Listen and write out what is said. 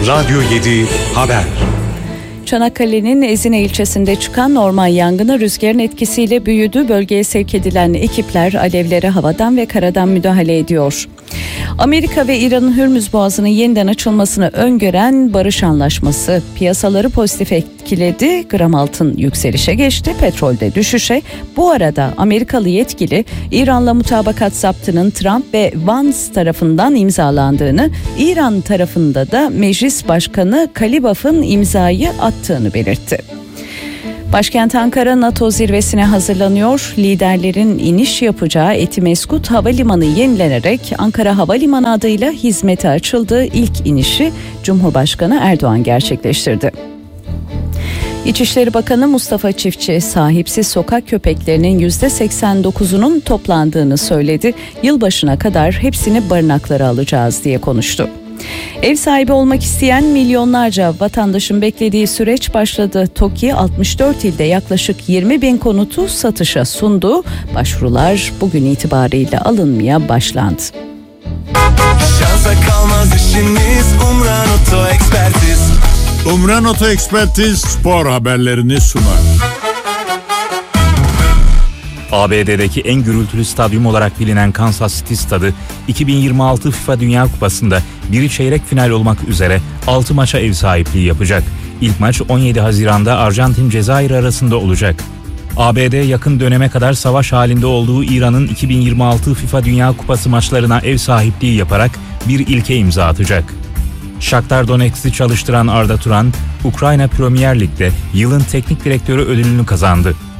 Radyo 7 Haber. Çanakkale'nin Ezine ilçesinde çıkan orman yangını rüzgarın etkisiyle büyüdü. Bölgeye sevk edilen ekipler alevlere havadan ve karadan müdahale ediyor. Amerika ve İran'ın Hürmüz Boğazı'nın yeniden açılmasını öngören barış anlaşması piyasaları pozitif etkiledi. Gram altın yükselişe geçti, petrolde düşüşe. Bu arada Amerikalı yetkili İran'la mutabakat zaptının Trump ve Vance tarafından imzalandığını, İran tarafında da Meclis Başkanı Kalibaf'ın imzayı attığını belirtti. Başkent Ankara NATO zirvesine hazırlanıyor. Liderlerin iniş yapacağı Etimeskut Havalimanı yenilenerek Ankara Havalimanı adıyla hizmete açıldı. İlk inişi Cumhurbaşkanı Erdoğan gerçekleştirdi. İçişleri Bakanı Mustafa Çiftçi, sahipsiz sokak köpeklerinin %89'unun toplandığını söyledi. Yılbaşına kadar hepsini barınaklara alacağız diye konuştu. Ev sahibi olmak isteyen milyonlarca vatandaşın beklediği süreç başladı. TOKİ 64 ilde yaklaşık 20 bin konutu satışa sundu. Başvurular bugün itibariyle alınmaya başlandı. Şansa kalmaz işimiz, Umran Oto Ekspertiz. Umran Oto Ekspertiz spor haberlerini sunar. ABD'deki en gürültülü stadyum olarak bilinen Kansas City Stadı, 2026 FIFA Dünya Kupası'nda biri çeyrek final olmak üzere 6 maça ev sahipliği yapacak. İlk maç 17 Haziran'da Arjantin-Cezayir arasında olacak. ABD yakın döneme kadar savaş halinde olduğu İran'ın 2026 FIFA Dünya Kupası maçlarına ev sahipliği yaparak bir ilke imza atacak. Shakhtar Donetsk'i çalıştıran Arda Turan, Ukrayna Premier Lig'de yılın teknik direktörü ödülünü kazandı.